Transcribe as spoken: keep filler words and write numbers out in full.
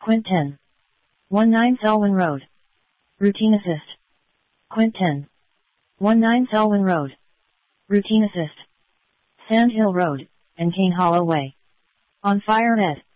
Quint ten. nineteen Selwyn Road. Routine Assist. Quint ten. nineteen Selwyn Road. Routine Assist. Sand Hill Road, and Cane Hollow Way. On Fire Ed.